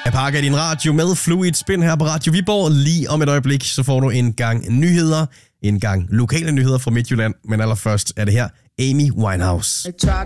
Jeg pakker din radio med Fluid Spin her på Radio Viborg. Lige om et øjeblik, så får du en gang nyheder. En gang lokale nyheder fra Midtjylland. Men allerførst er det her Amy Winehouse.